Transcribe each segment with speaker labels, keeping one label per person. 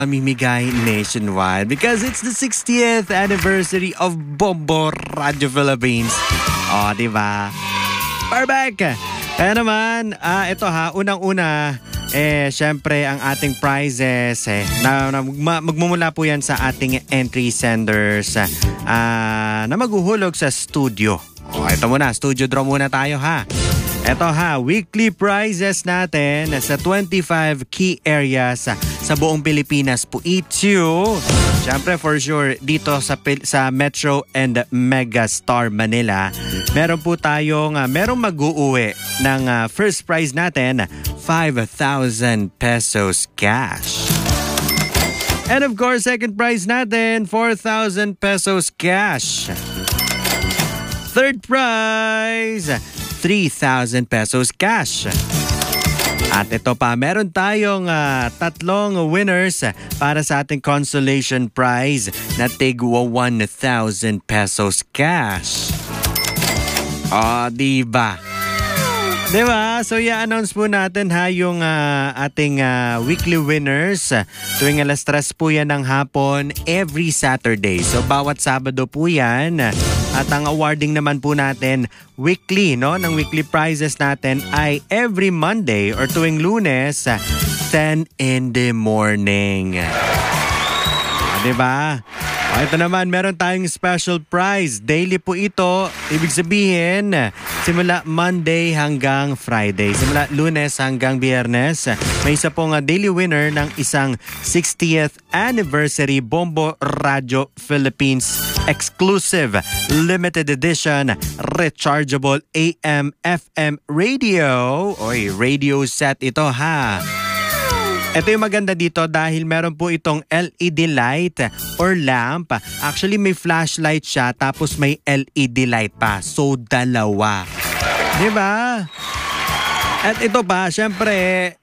Speaker 1: mamimigay nationwide because it's the 60th anniversary of Bombo Radio Philippines. O, diba? Perfect! Kaya naman, ito ha, unang-una, syempre ang ating prizes, magmumula po yan sa ating entry senders na maghuhulog sa studio. O, ito muna, studio draw muna tayo ha. Ito ha, weekly prizes natin sa 25 key areas sa buong Pilipinas po ito. Siyempre for sure dito sa Metro and Mega Star Manila, meron po tayong merong mag-uuwi ng first prize natin, 5,000 pesos cash. And of course, second prize natin, 4,000 pesos cash. Third prize, 3,000 pesos cash. At ito pa, meron tayong tatlong winners para sa ating consolation prize na tigwa 1,000 pesos cash. Diba? Diba? So, i-announce po natin ha yung ating weekly winners. Tuwing 3:00 po yan ng hapon every Saturday. So, bawat Sabado po yan. At ang awarding naman po natin weekly, no? Ng weekly prizes natin ay every Monday or tuwing Lunes, 10 in the morning. Diba? Ito naman, meron tayong special prize. Daily po ito. Ibig sabihin, simula Monday hanggang Friday. Simula Lunes hanggang Biyernes. May isa pong daily winner ng isang 60th anniversary Bombo Radio Philippines exclusive limited edition rechargeable AM/FM radio. Radio set ito ha. Ito yung maganda dito dahil meron po itong LED light or lamp. Actually, may flashlight siya tapos may LED light pa. So, dalawa. Diba? At ito pa, syempre,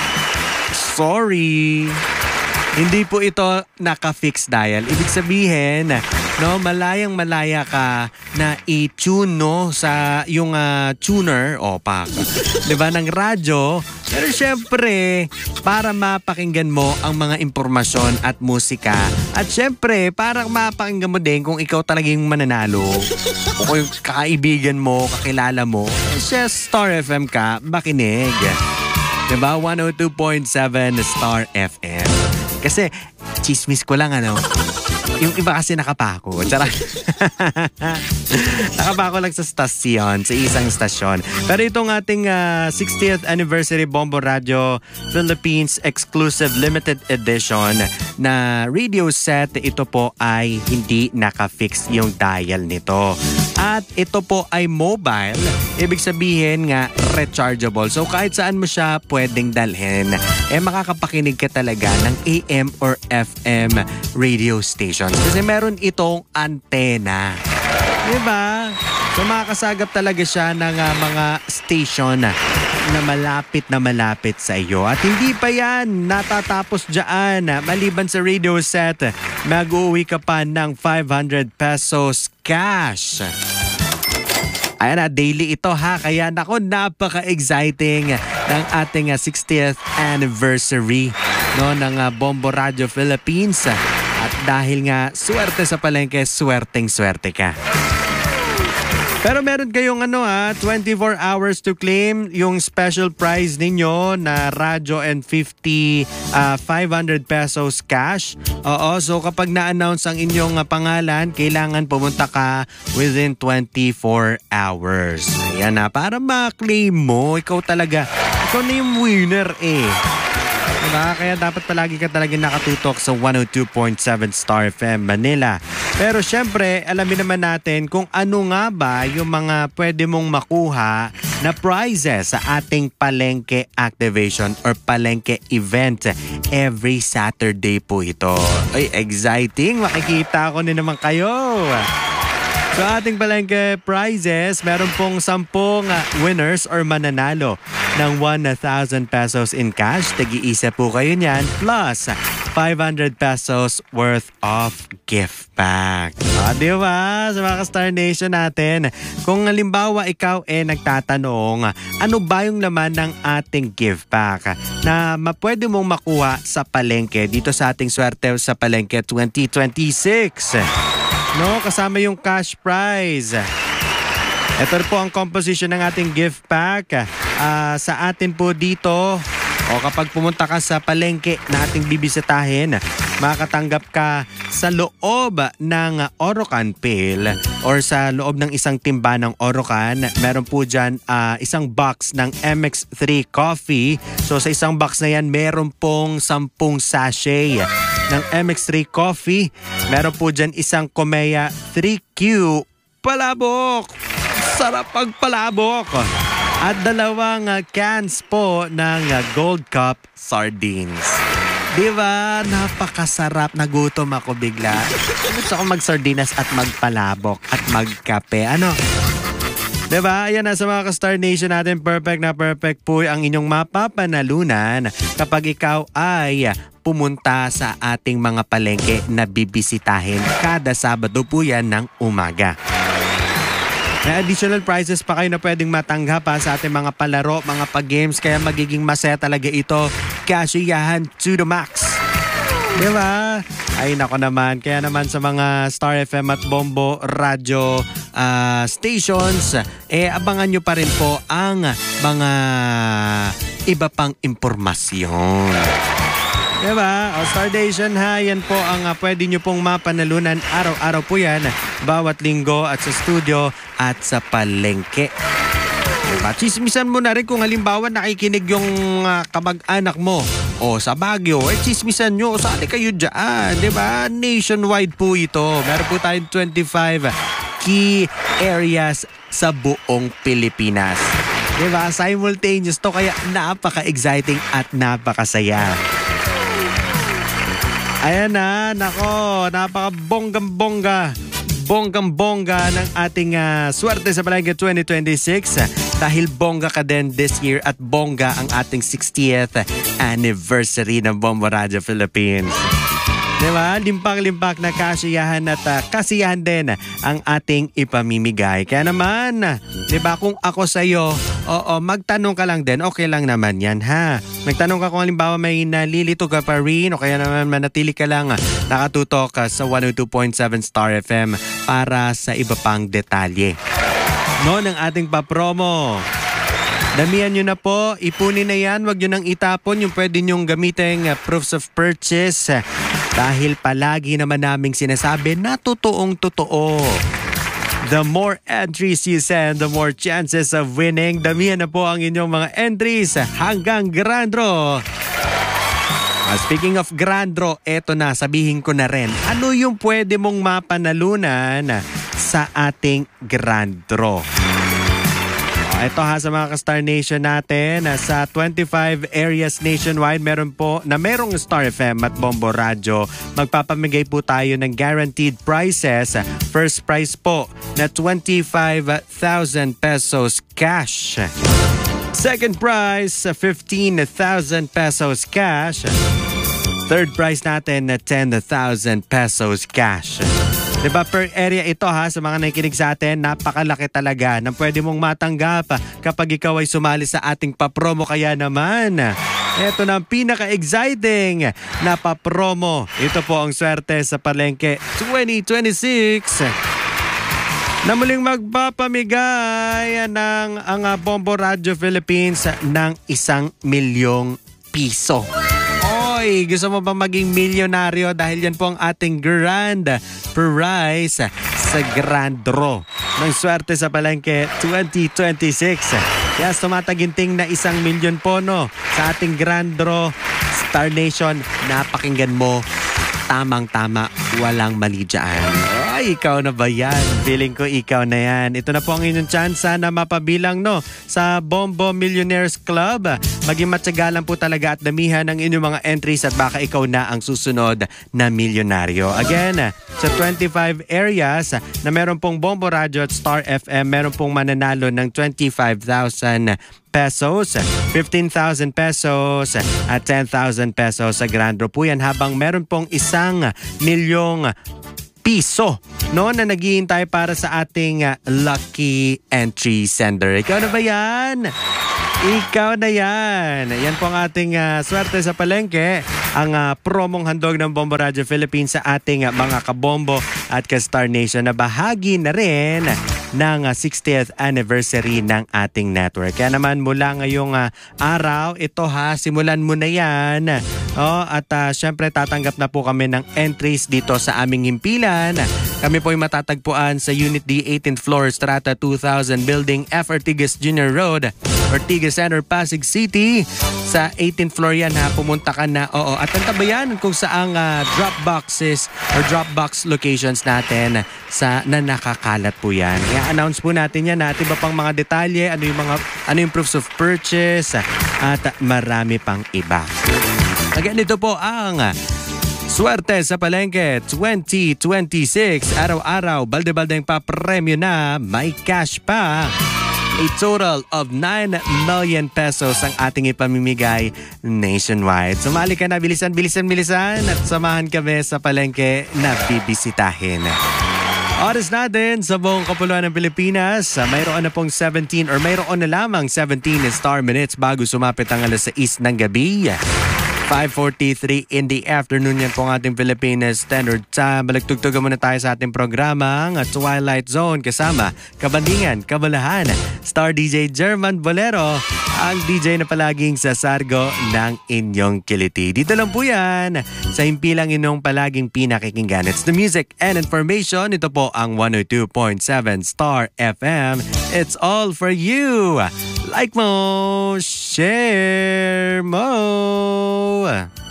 Speaker 1: sorry, hindi po ito naka-fix dial. Ibig sabihin, no, malayang-malaya ka na i-tune, no, sa yung tuner, diba, ng radyo. Pero syempre, para mapakinggan mo ang mga impormasyon at musika. At syempre, para mapakinggan mo din kung ikaw talagang mananalo. O kung kakaibigan mo, kakilala mo, Star FM ka, makinig. Diba? 102.7 Star FM. Kasi, chismis ko lang, yung iba kasi nakapako. Nakapako lang sa stasyon, sa isang stasyon. Pero itong ating 60th anniversary Bombo Radio Philippines exclusive limited edition na radio set, ito po ay hindi naka-fix yung dial nito. At ito po ay mobile, ibig sabihin nga rechargeable. So kahit saan mo siya pwedeng dalhin, makakapakinig ka talaga ng AM or FM radio stations. Kasi meron itong antena. Diba? So makakasagap talaga siya ng mga station na malapit sa iyo. At hindi pa yan natatapos dyan. Maliban sa radio set, mag-uwi ka pa ng 500 pesos cash. Ayan na, daily ito ha. Kaya nako, napaka-exciting ng ating 60th anniversary, no, ng Bombo Radio Philippines. At dahil nga swerte sa palengke, swerteng-swerte ka. Pero meron kayong 24 hours to claim yung special prize ninyo na radyo and 500 pesos cash. Oo, so kapag na-announce ang inyong pangalan, kailangan pumunta ka within 24 hours. Ayan na, para ma-claim mo, ikaw na yung winner Diba? Kaya dapat palagi ka talaga nakatutok sa 102.7 Star FM Manila. Pero syempre, alamin naman natin kung ano nga ba yung mga pwede mong makuha na prizes sa ating palengke activation or palengke event. Every Saturday po ito. Ay, exciting! Makikita ko na naman kayo. So ating palengke prizes, meron pong 10 winners or mananalo ng 1,000 pesos in cash. Tag-iisa po kayo niyan plus 500 pesos worth of gift pack. Di ba? Sa mga Star Nation natin, kung halimbawa ikaw nagtatanong, ano ba yung laman ng ating gift pack na pwede mong makuha sa palengke dito sa ating Swerte sa Palengke 2026? No, kasama yung cash prize. Ito po ang composition ng ating gift pack. Sa atin po dito, o kapag pumunta ka sa palengke na ating bibisitahin, makakatanggap ka sa loob ng Orocan Pail or sa loob ng isang timba ng Orocan. Meron po dyan isang box ng MX3 coffee. So sa isang box na yan, meron pong 10 sachet ng MX3 coffee. Meron po dyan isang Komea 3Q palabok. Sarap pagpalabok. At 2 cans po ng Gold Cup sardines. Diba? Napakasarap. Nagutom ako bigla. Gusto ko mag-sardinas at magpalabok at magkape. Ano? Diba? Ayan na sa mga ka-Star Nation natin. Perfect na perfect po ang inyong mapapanalunan kapag ikaw ay pumunta sa ating mga palengke na bibisitahin. Kada Sabado po yan ng umaga. May additional prizes pa kayo na pwedeng matanggap sa ating mga palaro, mga pag-games. Kaya magiging masaya talaga ito. Kasiyahan to the max. Diba? Ay nako naman. Kaya naman sa mga Star FM at Bombo Radio stations, abangan nyo pa rin po ang mga iba pang impormasyon. Diba? O Star Nation ha, yan po ang pwede nyo pong mapanalunan. Araw-araw po yan, bawat linggo at sa studio at sa palengke. Diba? Chismisan mo na rin kung halimbawa nakikinig yung kamag-anak mo o sa Baguio. Chismisan nyo, saan kayo dyan? Diba? Nationwide po ito. Meron po tayong 25 key areas sa buong Pilipinas. Diba? Simultaneous to kaya napaka-exciting at napakasaya. Ayan na, nako, napaka-bonggang-bongga ng ating Swerte sa Palengke 2026 dahil bongga ka din this year at bongga ang ating 60th anniversary ng Bombo Radio Philippines. Diba? Limpak-limpak na kasiyahan at kasiyahan din ang ating ipamimigay. Kaya naman, diba kung ako sa'yo, magtanong ka lang din, okay lang naman yan ha. Magtanong ka kung halimbawa may nalilito ka pa rin o kaya naman manatili ka lang nakatutok sa 102.7 Star FM para sa iba pang detalye. No, ng ating papromo. Damihan nyo na po, ipunin na yan, wag nyo nang itapon yung pwede nyong gamitin proofs of purchase dahil palagi naman naming sinasabi na totoong-totoo. The more entries you send, the more chances of winning. Damihan na po ang inyong mga entries hanggang Grand Draw. Speaking of Grand Draw, eto na, sabihin ko na rin, ano yung pwede mong mapanalunan sa ating Grand Draw? Ito ha sa mga ka-Star Nation natin, sa 25 areas nationwide meron po na merong Star FM at Bombo Radio. Magpapamigay po tayo ng guaranteed prizes. First prize po na 25,000 pesos cash. Second prize, 15,000 pesos cash. Third prize natin na 10,000 pesos cash. Diba per area ito ha, sa mga nakikinig sa atin, napakalaki talaga na pwede mong matanggap kapag ikaw ay sumali sa ating papromo. Kaya naman, ito na ang pinaka-exciting na papromo. Ito po ang Swerte sa Palengke 2026 na muling magpapamigay ng ang Bombo Radio Philippines ng 1,000,000 piso. Oy, gusto mo ba maging milyonaryo? Dahil yan po ang ating grand prize sa Grand Draw ng Swerte sa Palengke 2026. Kaya tumataginting na 1,000,000 po no, sa ating Grand Draw. Star Nation, napakinggan mo. Tamang-tama, walang mali dyan. Ay, ikaw na ba yan? Feeling ko ikaw na yan. Ito na po ang inyong chance na mapabilang sa Bombo Millionaires Club. Maging matyaga lang po talaga at damihan ng inyong mga entries at baka ikaw na ang susunod na milyonaryo. Again, sa 25 areas na meron pong Bombo Radio at Star FM, meron pong mananalo ng 25,000 pesos, 15,000 pesos at 10,000 pesos sa Grand Draw po yan, habang meron pong 1 milyong piso na naghihintay para sa ating lucky entry sender. Ikaw na ba yan? Ikaw na yan. Yan po ang ating swerte sa palengke. Ang promong handog ng Bombo Radio Philippines sa ating mga kabombo at ka-Star Nation na bahagi na rin ng 60th anniversary ng ating network. Kaya naman mula ngayong araw, ito simulan mo na yan. At syempre tatanggap na po kami ng entries dito sa aming himpilan. Kami po ay matatagpuan sa Unit D, 18th floor, Strata 2000, Building F. Ortigas Jr. Road, Ortigas Center, Pasig City. Sa 18th floor yan pumunta ka na. At ang tabayan kung saang drop boxes or drop box locations natin na nakakalat po yan. I-announce po natin yan at iba pang mga detalye, ano yung proofs of purchase at marami pang iba. Again, ito po ang Swerte sa Palengke 2026. Araw-araw, balde-baldeng papremyo na, may cash pa. A total of 9 million pesos ang ating ipamimigay nationwide. Sumali ka na, bilisan at samahan kami sa palengke na bibisitahin. Oras natin sa buong kapuluan ng Pilipinas, mayroon na pong 17 or mayroon na lamang 17 star minutes bago sumapit ang alas 6 ng gabi. 5:43 in the afternoon yan po ang ating Philippine Standard Time. Balagtugtugan muna tayo sa ating programang Twilight Zone kasama Kabandingan, Kabalahan, Star DJ German Bolero, ang DJ na palaging sasargo ng inyong kiliti. Dito lang po yan sa himpilang inyong palaging pinakikinggan. It's the music and information. Ito po ang 102.7 Star FM. It's all for you. Like mo, share mo.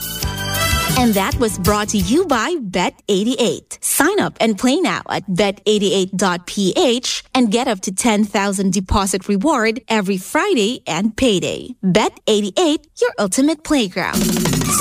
Speaker 2: And that was brought to you by Bet88. Sign up and play now at bet88.ph and get up to 10,000 deposit reward every Friday and payday. Bet88, your ultimate playground.